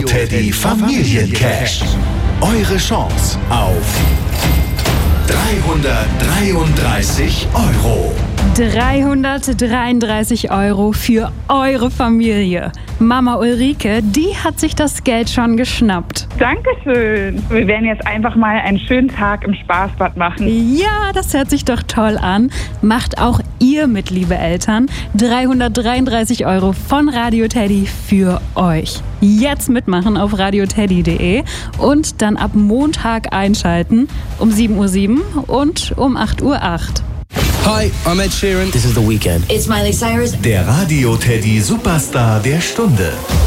Teddy Familiencash. Eure Chance auf 333 €. 333 € für eure Familie. Mama Ulrike, die hat sich das Geld schon geschnappt. Dankeschön. Wir werden jetzt einfach mal einen schönen Tag im Spaßbad machen. Ja, das hört sich doch toll an. Macht auch ihr mit, liebe Eltern. 333 € von Radio Teddy für euch. Jetzt mitmachen auf radioteddy.de und dann ab Montag einschalten um 7:07 Uhr und um 8:08 Uhr. Hi, I'm Ed Sheeran. This is The Weeknd. It's Miley Cyrus. Der Radio Teddy Superstar der Stunde.